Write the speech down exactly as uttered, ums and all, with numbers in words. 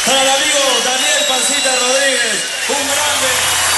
Para el amigo Daniel Pancita Rodríguez, un grande.